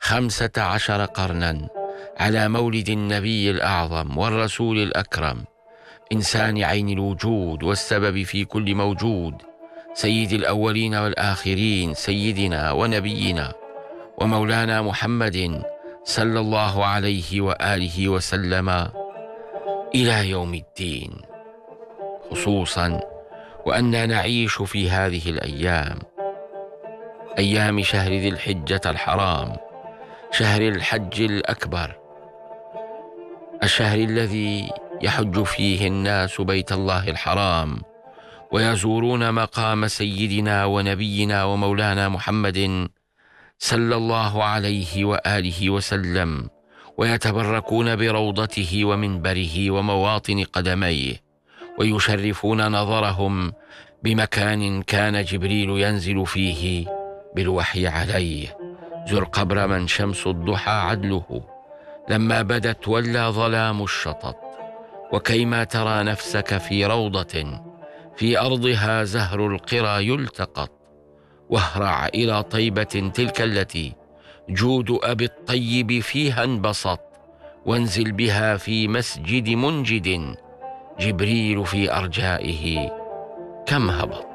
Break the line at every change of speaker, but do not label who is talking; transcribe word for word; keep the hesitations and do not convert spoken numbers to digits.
خمسة عشر قرنا على مولد النبي الأعظم والرسول الأكرم، إنسان عين الوجود والسبب في كل موجود، سيد الأولين والآخرين، سيدنا ونبينا ومولانا محمد صلى الله عليه وآله وسلم إلى يوم الدين. خصوصا وأننا نعيش في هذه الأيام، أيام شهر ذي الحجة الحرام، شهر الحج الأكبر، الشهر الذي يحج فيه الناس بيت الله الحرام ويزورون مقام سيدنا ونبينا ومولانا محمد صلى الله عليه وآله وسلم، ويتبركون بروضته ومنبره ومواطن قدميه، ويشرفون نظرهم بمكان كان جبريل ينزل فيه بالوحي عليه. زر قبر من شمس الضحى عدله، لما بدت ولى ظلام الشطط، وكيما ترى نفسك في روضة في أرضها زهر القرى يلتقط، واهرع إلى طيبة تلك التي جود أبي الطيب فيها انبسط، وانزل بها في مسجد منجد جبريل في أرجائه كم هبط.